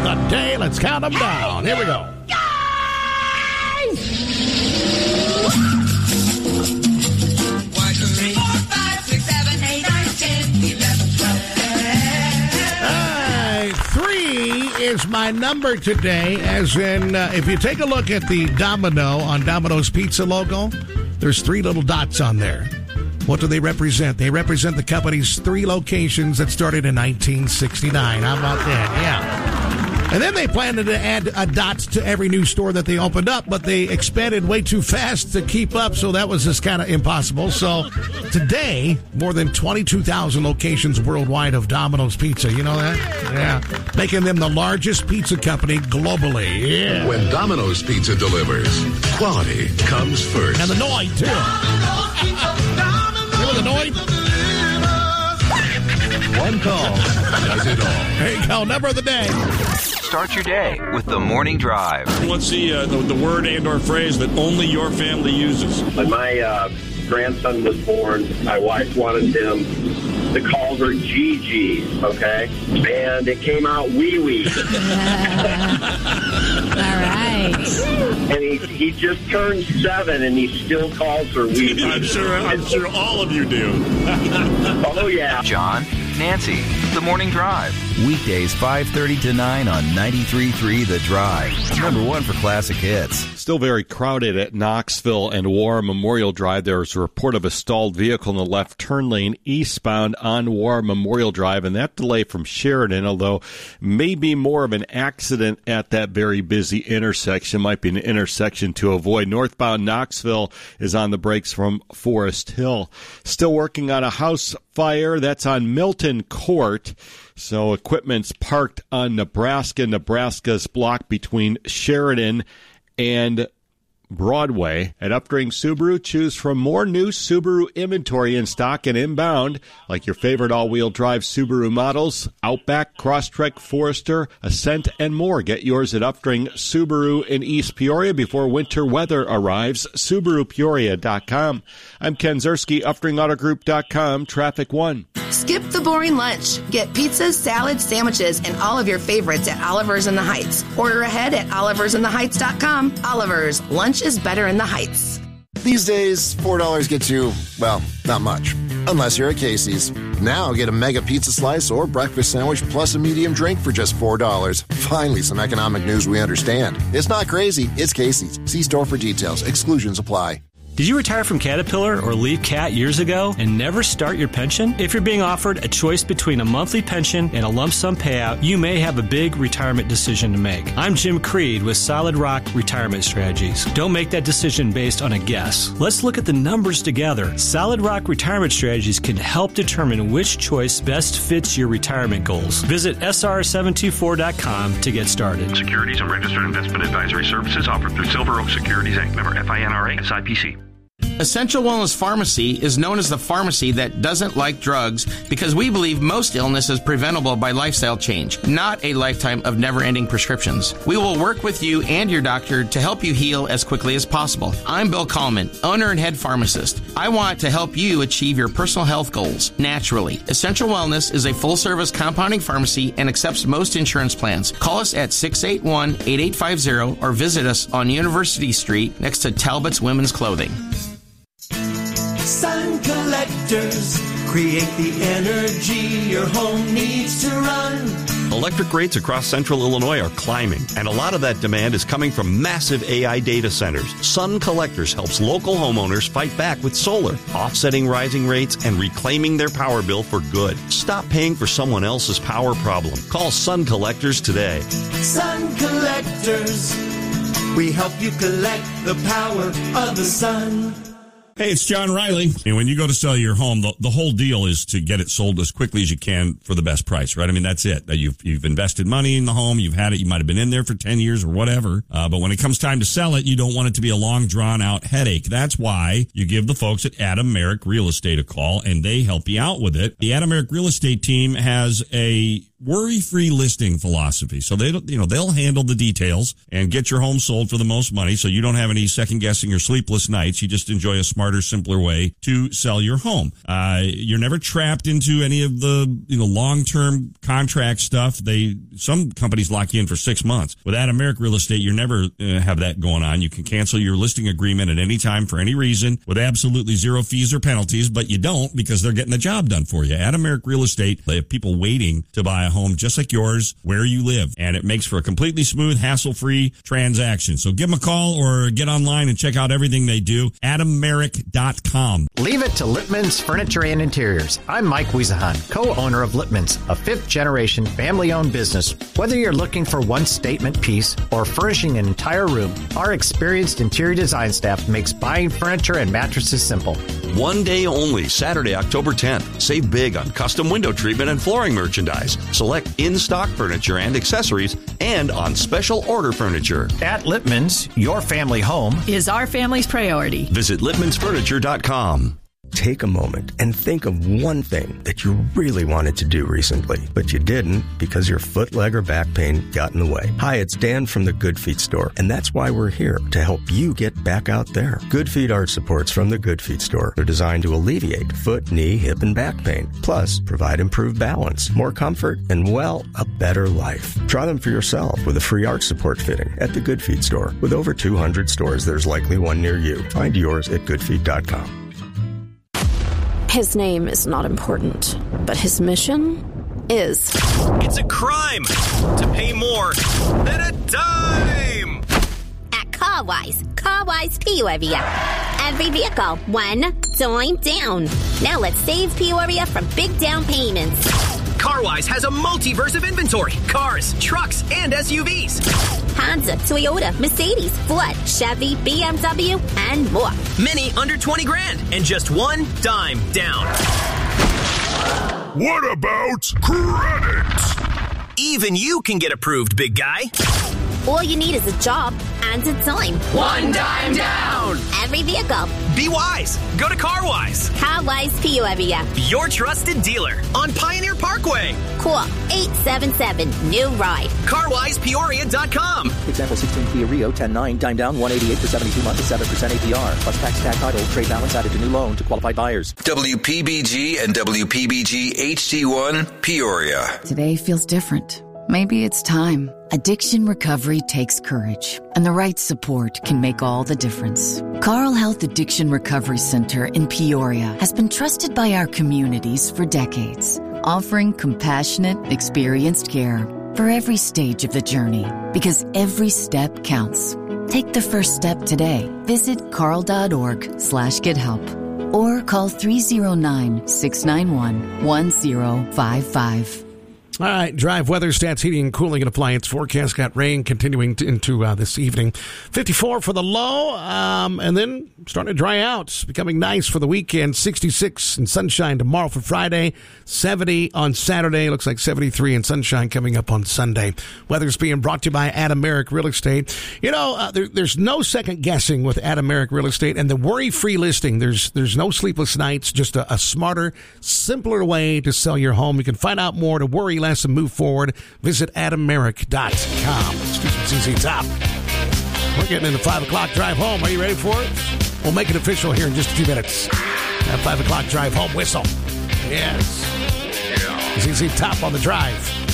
the day. Let's count them down. Here we go. Is my number today, as in, if you take a look at the Domino on Domino's Pizza logo, there's 3 little dots on there. What do they represent? They represent the company's 3 locations that started in 1969. How about that? Yeah. And then they planned to add a dot to every new store that they opened up, but they expanded way too fast to keep up, so that was just kind of impossible. So today, more than 22,000 locations worldwide of Domino's Pizza. You know that? Yeah. Making them the largest pizza company globally. Yeah. When Domino's Pizza delivers, quality comes first. And the Noid, too. Remember the Noid? One call does it all. There you go. Number of the day. Start your day with the Morning Drive. What's the word and or phrase that only your family uses? When my grandson was born, my wife wanted him to call her Gigi, okay? And it came out wee-wee. All right. And he just turned 7, and he still calls her wee-wee. I'm sure all of you do. Oh, yeah. John, Nancy, the Morning Drive. Weekdays 5:30 to 9 on 93.3 The Drive. Number 1 for classic hits. Still very crowded at Knoxville and War Memorial Drive. There's a report of a stalled vehicle in the left turn lane eastbound on War Memorial Drive, and that delay from Sheridan, although maybe more of an accident at that very busy intersection, might be an intersection to avoid. Northbound Knoxville is on the brakes from Forest Hill. Still working on a house fire. That's on Milton Court. So equipment's parked on Nebraska. Nebraska's blocked between Sheridan and Broadway. At Updrain Subaru, choose from more new Subaru inventory in stock and inbound, like your favorite all-wheel drive Subaru models, Outback, Crosstrek, Forester, Ascent, and more. Get yours at Updrain Subaru in East Peoria before winter weather arrives. SubaruPeoria.com. I'm Ken Zerski, UpdrainAutoGroup.com, Traffic 1. Skip the boring lunch. Get pizzas, salads, sandwiches, and all of your favorites at Oliver's in the Heights. Order ahead at oliversintheheights.com. Oliver's, lunch is better in the Heights. These days, $4 gets you, well, not much. Unless you're at Casey's. Now get a mega pizza slice or breakfast sandwich plus a medium drink for just $4. Finally, some economic news we understand. It's not crazy. It's Casey's. See store for details. Exclusions apply. Did you retire from Caterpillar or leave CAT years ago and never start your pension? If you're being offered a choice between a monthly pension and a lump sum payout, you may have a big retirement decision to make. I'm Jim Creed with Solid Rock Retirement Strategies. Don't make that decision based on a guess. Let's look at the numbers together. Solid Rock Retirement Strategies can help determine which choice best fits your retirement goals. Visit SR724.com to get started. Securities and registered investment advisory services offered through Silver Oak Securities Inc. Member FINRA SIPC. Essential Wellness Pharmacy is known as the pharmacy that doesn't like drugs because we believe most illness is preventable by lifestyle change, not a lifetime of never-ending prescriptions. We will work with you and your doctor to help you heal as quickly as possible. I'm Bill Kallman, owner and head pharmacist. I want to help you achieve your personal health goals naturally. Essential Wellness is a full-service compounding pharmacy and accepts most insurance plans. Call us at 681-8850 or visit us on University Street next to Talbot's Women's Clothing. Sun collectors create the energy your home needs to run. Electric rates across central Illinois are climbing, and a lot of that demand is coming from massive AI data centers. Sun Collectors helps local homeowners fight back with solar, offsetting rising rates and reclaiming their power bill for good. Stop paying for someone else's power problem. Call Sun Collectors today. Sun Collectors, we help you collect the power of the sun. Hey, it's John Riley. And when you go to sell your home, the whole deal is to get it sold as quickly as you can for the best price, right? I mean, that's it. You've invested money in the home. You've had it. You might have been in there for 10 years or whatever. But when it comes time to sell it, you don't want it to be a long, drawn-out headache. That's why you give the folks at Adam Merrick Real Estate a call, and they help you out with it. The Adam Merrick Real Estate team has a worry-free listing philosophy. So they'll handle the details and get your home sold for the most money so you don't have any second-guessing or sleepless nights. You just enjoy a smart smarter, simpler way to sell your home. You're never trapped into any of the long-term contract stuff. Some companies lock you in for 6 months. With Adam Merrick Real Estate, you never have that going on. You can cancel your listing agreement at any time for any reason with absolutely zero fees or penalties, but you don't because they're getting the job done for you. Adam Merrick Real Estate, they have people waiting to buy a home just like yours where you live, and it makes for a completely smooth, hassle-free transaction. So give them a call or get online and check out everything they do. AdamMerrick.com. Leave it to Lippman's Furniture and Interiors. I'm Mike Wiesahan, co-owner of Lippman's, a fifth-generation family-owned business. Whether you're looking for one statement piece or furnishing an entire room, our experienced interior design staff makes buying furniture and mattresses simple. One day only, Saturday, October 10th. Save big on custom window treatment and flooring merchandise. Select in-stock furniture and accessories and on special order furniture. At Lippman's, your family home is our family's priority. Visit Lippman'sFurniture.com. Take a moment and think of one thing that you really wanted to do recently, but you didn't because your foot, leg, or back pain got in the way. Hi, it's Dan from the Good Feet store, and that's why we're here, to help you get back out there. Good Feet arch supports from the Good Feet store. They're designed to alleviate foot, knee, hip, and back pain, plus provide improved balance, more comfort, and, well, a better life. Try them for yourself with a free arch support fitting at the Good Feet store. With over 200 stores, there's likely one near you. Find yours at goodfeet.com. His name is not important, but his mission is. It's a crime to pay more than a dime. At CarWise Peoria. Every vehicle, one dime down. Now let's save Peoria from big down payments. CarWise has a multiverse of inventory. Cars, trucks, and SUVs. Honda, Toyota, Mercedes, Ford, Chevy, BMW, and more. Many under 20 grand and just one dime down. What about credit? Even you can get approved, big guy. All you need is a job and a dime. One dime down. Every vehicle. Be wise. Go to CarWise. CarWise Peoria. Your trusted dealer on Pioneer Parkway. Call 877-NEW-RIDE. CarWisePeoria.com. Example 16 Kia Rio 10.9, dime down 188 for 72 months at 7% APR. Plus tax, tag, title, trade balance added to new loan to qualified buyers. WPBG and WPBG HD1 Peoria. Today feels different. Maybe it's time. Addiction recovery takes courage, and the right support can make all the difference. Carle Health Addiction Recovery Center in Peoria has been trusted by our communities for decades, offering compassionate, experienced care for every stage of the journey, because every step counts. Take the first step today. Visit carle.org/gethelp or call 309-691-1055. All right, drive weather stats, heating and cooling and appliance forecast. Got rain continuing into this evening. 54 for the low, and then starting to dry out. Becoming nice for the weekend. 66 and sunshine tomorrow for Friday. 70 on Saturday. Looks like 73 and sunshine coming up on Sunday. Weather's being brought to you by Adam Merrick Real Estate. You know, there's no second guessing with Adam Merrick Real Estate and the worry-free listing. There's no sleepless nights. Just a smarter, simpler way to sell your home. You can find out more to worry less and move forward. Visit AdamMerrick.com. Let's do some CC Top. We're getting into 5 o'clock drive home. Are you ready for it? We'll make it official here in just a few minutes. That 5 o'clock drive home whistle. Yes. CC Top on the drive.